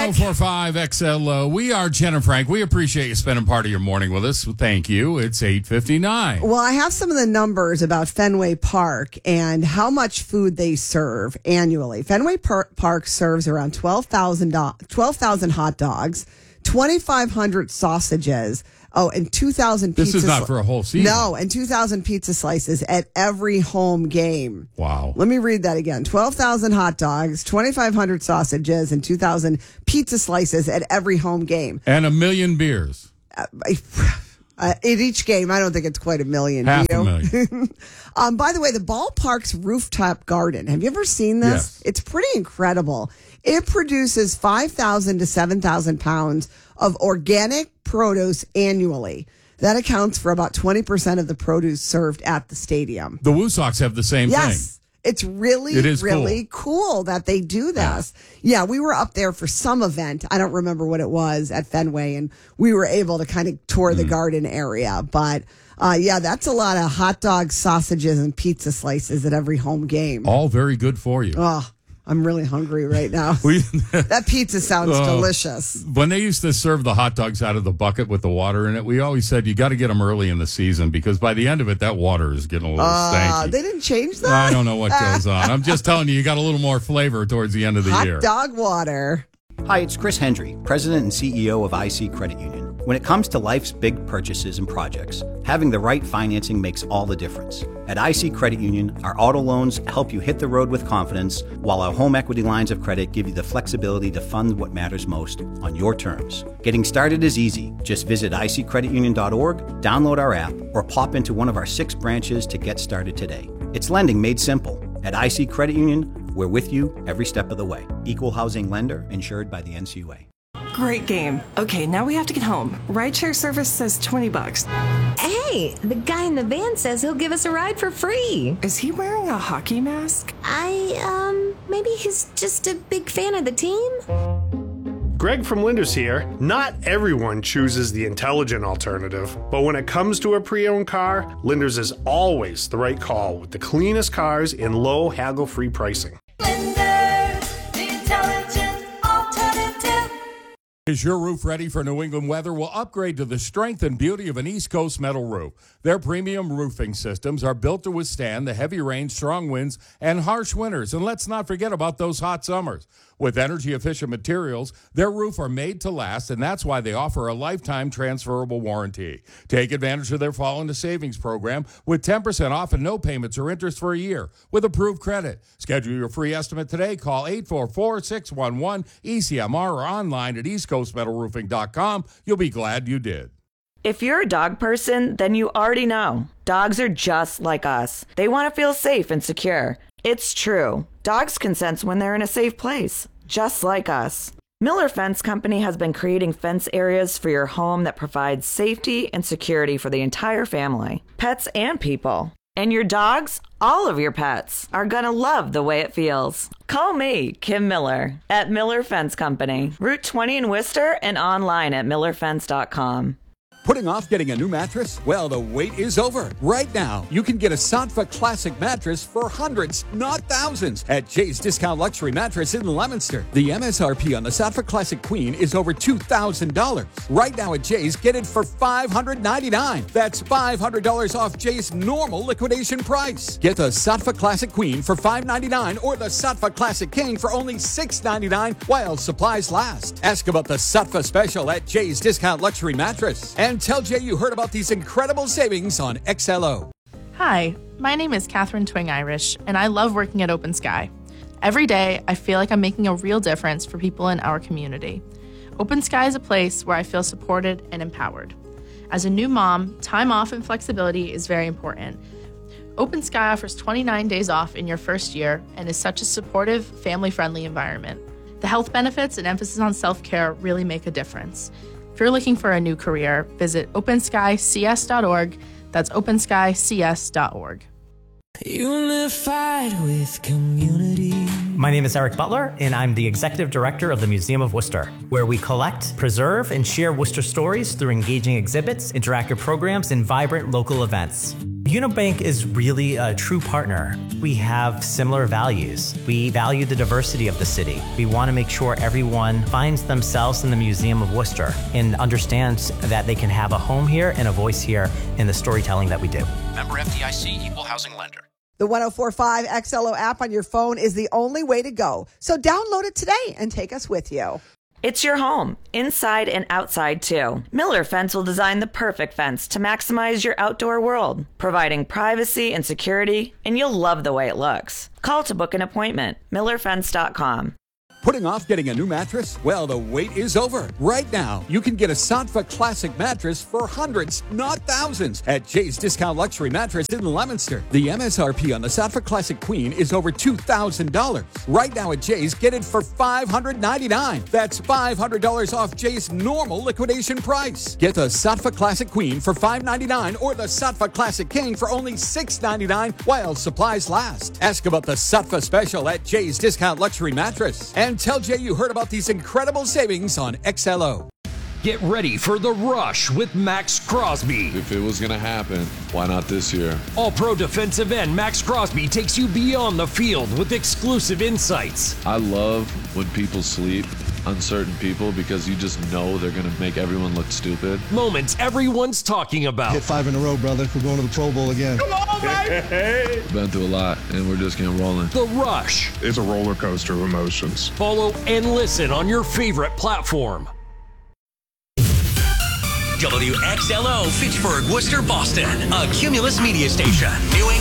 1045 XLO. We are Jen and Frank. We appreciate you spending part of your morning with us. Thank you. It's 8:59. Well, I have some of the numbers about Fenway Park and how much food they serve annually. Fenway Park serves around 12,000 hot dogs, 2,500 sausages. Oh, and 2,000 pizza. This is not for a whole season. No, and 2,000 pizza slices at every home game. Wow. Let me read that again. 12,000 hot dogs, 2,500 sausages, and 2,000 pizza slices at every home game. And 1 million beers. At each game, I don't think it's quite 1 million. Half do you? a million. By the way, the ballpark's rooftop garden. Have you ever seen this? Yes. It's pretty incredible. It produces 5,000 to 7,000 pounds of organic produce annually. That accounts for about 20% of the produce served at the stadium. The Woo Sox have the same thing. Yes. It's really cool that they do this. Yeah, we were up there for some event. I don't remember what it was at Fenway, and we were able to kind of tour the garden area. But yeah, that's a lot of hot dogs, sausages, and pizza slices at every home game. All very good for you. Oh, I'm really hungry right now. That pizza sounds delicious. When they used to serve the hot dogs out of the bucket with the water in it, we always said you got to get them early in the season because by the end of it, that water is getting a little stanky. They didn't change that? I don't know what goes on. I'm just telling you got a little more flavor towards the end of the year. Hot dog water. Hi, it's Chris Hendry, President and CEO of IC Credit Union. When it comes to life's big purchases and projects, having the right financing makes all the difference. At IC Credit Union, our auto loans help you hit the road with confidence, while our home equity lines of credit give you the flexibility to fund what matters most on your terms. Getting started is easy. Just visit iccreditunion.org, download our app, or pop into one of our 6 branches to get started today. It's lending made simple. At IC Credit Union, we're with you every step of the way. Equal housing lender, insured by the NCUA. Great game. Okay, now we have to get home. Rideshare service says $20. Hey, the guy in the van says he'll give us a ride for free. Is he wearing a hockey mask? Maybe he's just a big fan of the team? Greg from Linders here. Not everyone chooses the intelligent alternative, but when it comes to a pre-owned car, Linders is always the right call with the cleanest cars and low haggle-free pricing. Linders, the intelligent alternative. Is your roof ready for New England weather? Well, upgrade to the strength and beauty of an East Coast metal roof. Their premium roofing systems are built to withstand the heavy rain, strong winds, and harsh winters. And let's not forget about those hot summers. With energy-efficient materials, their roofs are made to last, and that's why they offer a lifetime transferable warranty. Take advantage of their Fall into Savings program with 10% off and no payments or interest for a year with approved credit. Schedule your free estimate today. Call 844-611-ECMR or online at eastcoastmetalroofing.com. You'll be glad you did. If you're a dog person, then you already know. Dogs are just like us. They want to feel safe and secure. It's true. Dogs can sense when they're in a safe place, just like us. Miller Fence Company has been creating fence areas for your home that provide safety and security for the entire family, pets and people. And your dogs, all of your pets, are going to love the way it feels. Call me, Kim Miller, at Miller Fence Company, Route 20 in Worcester, and online at millerfence.com. Putting off getting a new mattress? Well, the wait is over. Right now, you can get a Sattva Classic mattress for hundreds, not thousands, at Jay's Discount Luxury Mattress in Leominster. The MSRP on the Sattva Classic Queen is over $2,000. Right now at Jay's, get it for $599. That's $500 off Jay's normal liquidation price. Get the Sattva Classic Queen for $599 or the Sattva Classic King for only $699 while supplies last. Ask about the Sattva special at Jay's Discount Luxury Mattress. And tell Jay you heard about these incredible savings on XLO. Hi, my name is Catherine Twing Irish, and I love working at Open Sky. Every day, I feel like I'm making a real difference for people in our community. Open Sky is a place where I feel supported and empowered. As a new mom, time off and flexibility is very important. Open Sky offers 29 days off in your first year and is such a supportive, family-friendly environment. The health benefits and emphasis on self-care really make a difference. If you're looking for a new career, visit openskycs.org. That's openskycs.org. Unified with community. My name is Eric Butler, and I'm the Executive Director of the Museum of Worcester, where we collect, preserve, and share Worcester stories through engaging exhibits, interactive programs, and vibrant local events. Unibank is really a true partner. We have similar values. We value the diversity of the city. We want to make sure everyone finds themselves in the Museum of Worcester and understands that they can have a home here and a voice here in the storytelling that we do. Member FDIC, Equal Housing Lender. The 104.5 XLO app on your phone is the only way to go. So download it today and take us with you. It's your home, inside and outside too. Miller Fence will design the perfect fence to maximize your outdoor world, providing privacy and security, and you'll love the way it looks. Call to book an appointment. MillerFence.com. Putting off getting a new mattress? Well, the wait is over. Right now, you can get a Sattva Classic mattress for hundreds, not thousands, at Jay's Discount Luxury Mattress in Leominster. The MSRP on the Sattva Classic Queen is over $2,000. Right now at Jay's, get it for $599. That's $500 off Jay's normal liquidation price. Get the Sattva Classic Queen for $599 or the Sattva Classic King for only $699 while supplies last. Ask about the Sattva special at Jay's Discount Luxury Mattress. And tell Jay you heard about these incredible savings on XLO. Get ready for The Rush with Max Crosby. If it was going to happen, why not this year? All-pro defensive end Max Crosby takes you beyond the field with exclusive insights. I love when people sleep, uncertain people, because you just know they're going to make everyone look stupid. Moments everyone's talking about. Hit 5 in a row, brother. We're going to the Pro Bowl again. Come on, baby! Been through a lot, and we're just getting rolling. The Rush. It's a roller coaster of emotions. Follow and listen on your favorite platform. WXLO, Fitchburg, Worcester, Boston. A Cumulus media station. New